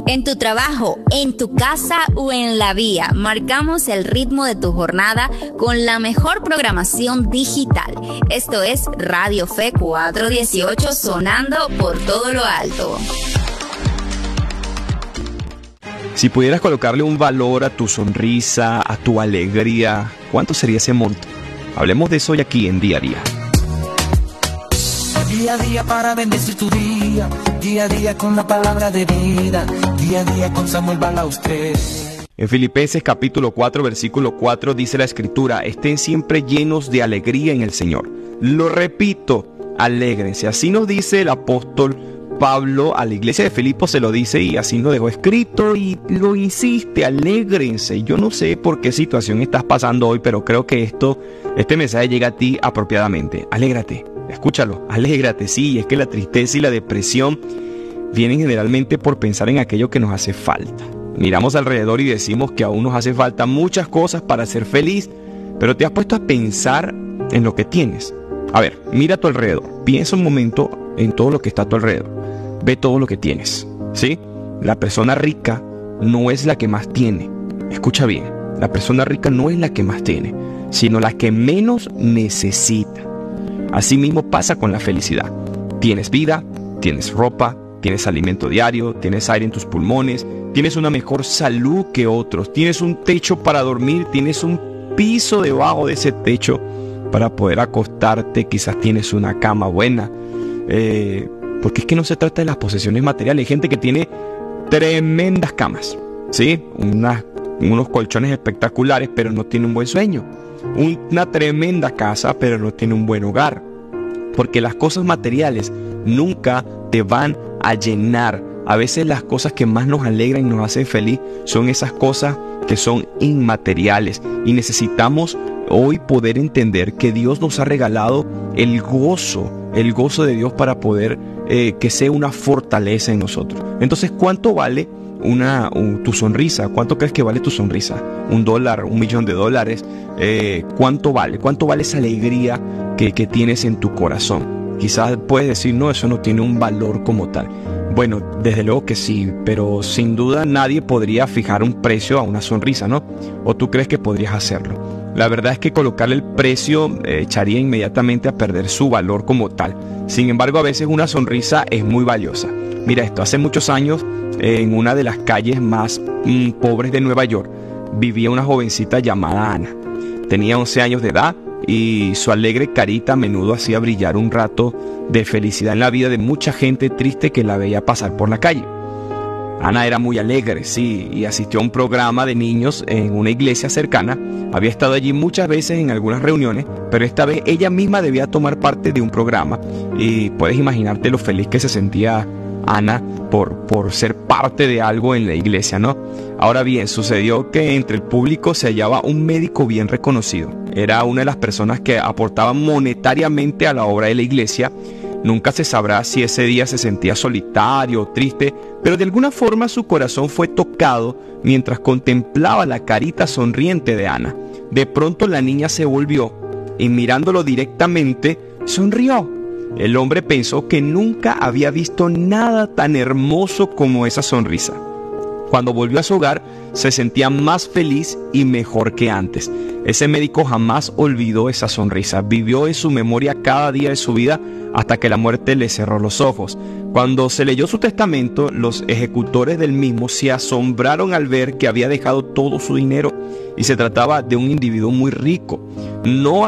En tu trabajo, en tu casa o en la vía, marcamos el ritmo de tu jornada con la mejor programación digital. Esto es Radio Fe 418, sonando por todo lo alto. Si pudieras colocarle un valor a tu sonrisa, a tu alegría, ¿cuánto sería ese monto? Hablemos de eso hoy aquí en Día a Día. Día a día para bendecir tu día, día a día con la palabra de vida, día a día con Samuel Balaustres. En Filipenses capítulo 4, versículo 4 dice la Escritura: estén siempre llenos de alegría en el Señor. Lo repito, alégrense. Así nos dice el apóstol Pablo a la iglesia de Filipo, se lo dice y así nos dejó escrito y lo insiste: alégrense. Yo no sé por qué situación estás pasando hoy, pero creo que este mensaje llega a ti apropiadamente. Alégrate. Escúchalo, alégrate. Sí, es que la tristeza y la depresión vienen generalmente por pensar en aquello que nos hace falta. Miramos alrededor y decimos que aún nos hace falta muchas cosas para ser feliz, pero te has puesto a pensar en lo que tienes. A ver, mira a tu alrededor, piensa un momento en todo lo que está a tu alrededor, ve todo lo que tienes, ¿sí? La persona rica no es la que más tiene. Escucha bien, la persona rica no es la que más tiene, sino la que menos necesita. Así mismo pasa con la felicidad. Tienes vida, tienes ropa, tienes alimento diario, tienes aire en tus pulmones, tienes una mejor salud que otros, tienes un techo para dormir, tienes un piso debajo de ese techo para poder acostarte, quizás tienes una cama buena. Porque es que no se trata de las posesiones materiales. Hay gente que tiene tremendas camas, ¿sí? Unos colchones espectaculares, pero no tiene un buen sueño. Una tremenda casa, pero no tiene un buen hogar. Porque las cosas materiales nunca te van a llenar. A veces las cosas que más nos alegran y nos hacen feliz son esas cosas que son inmateriales. Y necesitamos hoy poder entender que Dios nos ha regalado el gozo de Dios para poder que sea una fortaleza en nosotros. Entonces, ¿cuánto vale tu sonrisa? ¿Cuánto crees que vale tu sonrisa? $1, $1.000.000. ¿Cuánto vale? ¿Cuánto vale esa alegría que tienes en tu corazón? Quizás puedes decir, no, eso no tiene un valor como tal. Bueno, desde luego que sí, pero sin duda nadie podría fijar un precio a una sonrisa, ¿no? ¿O tú crees que podrías hacerlo? La verdad es que colocarle el precio echaría inmediatamente a perder su valor como tal. Sin embargo, a veces una sonrisa es muy valiosa. Mira esto, hace muchos años, en una de las calles más pobres de Nueva York, vivía una jovencita llamada Ana. Tenía 11 años de edad y su alegre carita a menudo hacía brillar un rato de felicidad en la vida de mucha gente triste que la veía pasar por la calle. Ana era muy alegre, sí, y asistió a un programa de niños en una iglesia cercana. Había estado allí muchas veces en algunas reuniones, pero esta vez ella misma debía tomar parte de un programa. Y puedes imaginarte lo feliz que se sentía Ana por ser parte de algo en la iglesia, ¿no? Ahora bien, sucedió que entre el público se hallaba un médico bien reconocido. Era una de las personas que aportaban monetariamente a la obra de la iglesia. Nunca se sabrá si ese día se sentía solitario o triste, pero de alguna forma su corazón fue tocado mientras contemplaba la carita sonriente de Ana. De pronto la niña se volvió y mirándolo directamente, sonrió. El hombre pensó que nunca había visto nada tan hermoso como esa sonrisa. Cuando volvió a su hogar, se sentía más feliz y mejor que antes. Ese médico jamás olvidó esa sonrisa. Vivió en su memoria cada día de su vida hasta que la muerte le cerró los ojos. Cuando se leyó su testamento, los ejecutores del mismo se asombraron al ver que había dejado todo su dinero y se trataba de un individuo muy rico. No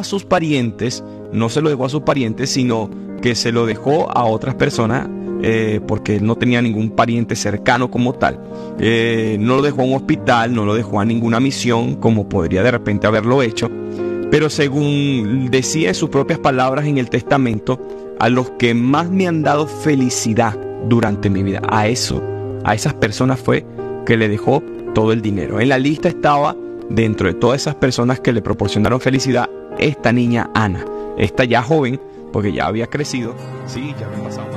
se lo dejó a sus parientes, sino que se lo dejó a otras personas porque no tenía ningún pariente cercano como tal. No lo dejó a un hospital, no lo dejó a ninguna misión como podría de repente haberlo hecho, pero según decía en sus propias palabras en el testamento, a los que más me han dado felicidad durante mi vida, a esas personas fue que le dejó todo el dinero. En la lista estaba, dentro de todas esas personas que le proporcionaron felicidad, esta niña Ana, esta ya joven, porque ya había crecido, sí, ya había pasado